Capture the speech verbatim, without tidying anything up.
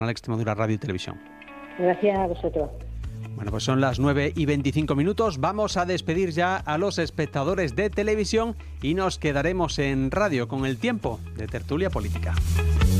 Extremadura Radio y Televisión. Gracias a vosotros. Bueno, pues son las nueve y veinticinco minutos. Vamos a despedir ya a los espectadores de televisión y nos quedaremos en radio con el tiempo de tertulia política.